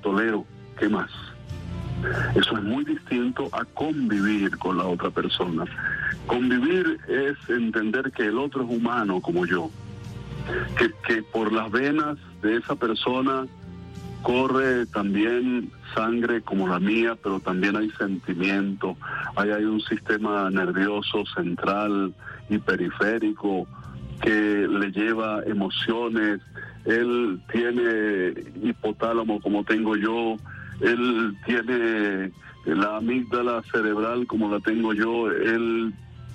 tolero, ¿qué más? Eso es muy distinto a convivir con la otra persona. Convivir es entender que el otro es humano como yo, que por las venas de esa persona corre también sangre como la mía, pero también hay sentimiento, hay un sistema nervioso central y periférico que le lleva emociones. Él tiene hipotálamo como tengo yo, él tiene la amígdala cerebral como la tengo yo, él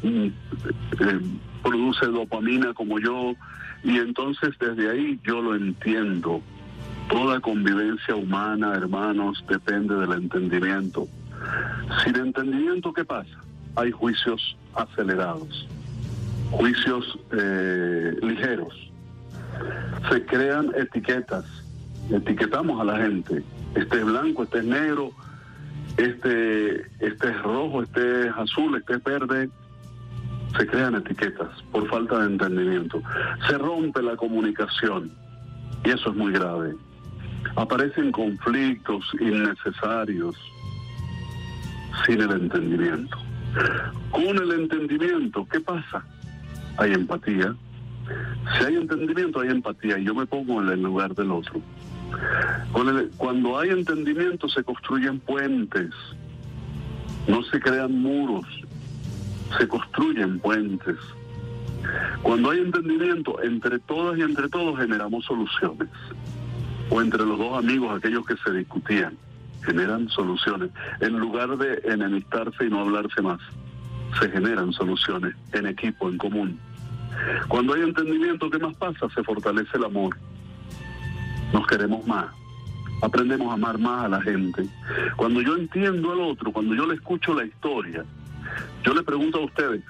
produce dopamina como yo, y entonces desde ahí yo lo entiendo. Toda convivencia humana, hermanos, depende del entendimiento. Sin entendimiento, ¿qué pasa? Hay juicios acelerados, juicios ligeros. Se crean etiquetas, etiquetamos a la gente. Este es blanco, este es negro, este es rojo, este es azul, este es verde. Se crean etiquetas por falta de entendimiento. Se rompe la comunicación y eso es muy grave. Aparecen conflictos innecesarios sin el entendimiento. Con el entendimiento, ¿qué pasa? Hay empatía. Si hay entendimiento, hay empatía, y yo me pongo en el lugar del otro. Cuando hay entendimiento, se construyen puentes, no se crean muros, se construyen puentes. Cuando hay entendimiento, entre todas y entre todos generamos soluciones. O entre los dos amigos, aquellos que se discutían, generan soluciones. En lugar de enemistarse y no hablarse más, se generan soluciones en equipo, en común. Cuando hay entendimiento, ¿qué más pasa? Se fortalece el amor. Nos queremos más. Aprendemos a amar más a la gente. Cuando yo entiendo al otro, cuando yo le escucho la historia, yo le pregunto a ustedes,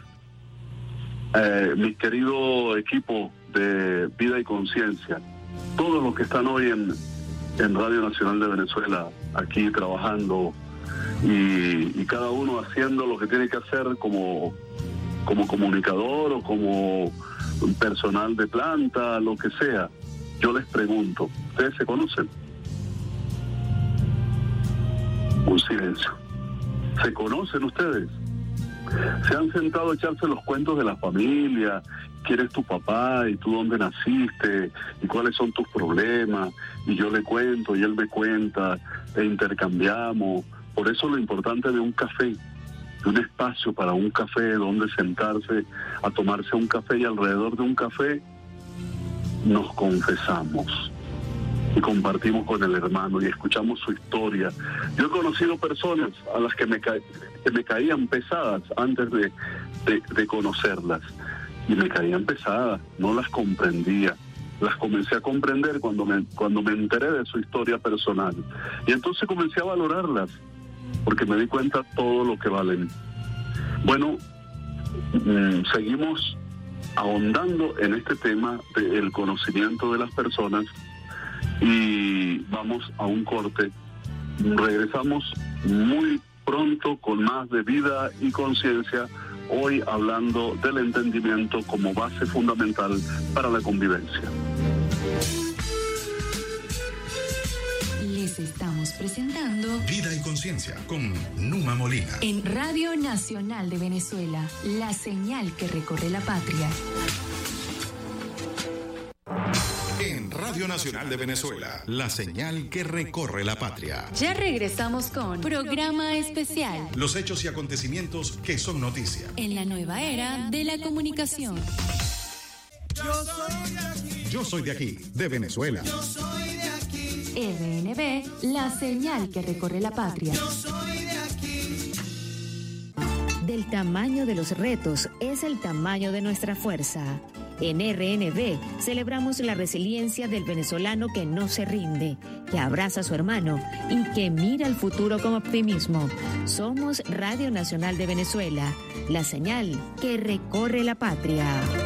mi querido equipo de Vida y Conciencia, todos los que están hoy en Radio Nacional de Venezuela, aquí trabajando y cada uno haciendo lo que tiene que hacer como comunicador o como personal de planta, lo que sea, yo les pregunto, ¿ustedes se conocen? Un silencio. ¿Se conocen ustedes? ¿Se han sentado a echarse los cuentos de la familia? ¿Quién es tu papá? ¿Y tú dónde naciste? ¿Y cuáles son tus problemas? Y yo le cuento y él me cuenta, e intercambiamos. Por eso lo importante de un café, de un espacio para un café, donde sentarse a tomarse un café, y alrededor de un café nos confesamos y compartimos con el hermano y escuchamos su historia. Yo he conocido personas a las que me caían pesadas antes de conocerlas, y me caían pesadas, no las comprendía. Las comencé a comprender cuando me enteré de su historia personal, y entonces comencé a valorarlas, porque me di cuenta todo lo que valen. Bueno, seguimos ahondando en este tema del conocimiento de las personas, y vamos a un corte. Regresamos muy pronto con más de Vida y Conciencia, hoy hablando del entendimiento como base fundamental para la convivencia. Les estamos presentando Vida y Conciencia con Numa Molina en Radio Nacional de Venezuela, la señal que recorre la patria. En Radio Nacional de Venezuela, la señal que recorre la patria. Ya regresamos con Programa Especial. Los hechos y acontecimientos que son noticia En la nueva era de la comunicación. Yo soy de aquí, de Venezuela. Yo soy de aquí. RNB, la señal que recorre la patria. Yo soy de aquí. Del tamaño de los retos es el tamaño de nuestra fuerza. En RNB celebramos la resiliencia del venezolano que no se rinde, que abraza a su hermano y que mira al futuro con optimismo. Somos Radio Nacional de Venezuela, la señal que recorre la patria.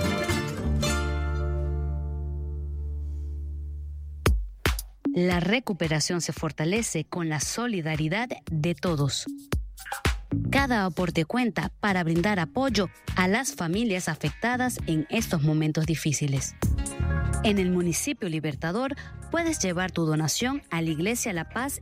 La recuperación se fortalece con la solidaridad de todos. Cada aporte cuenta para brindar apoyo a las familias afectadas en estos momentos difíciles. En el municipio Libertador puedes llevar tu donación a la Iglesia La Paz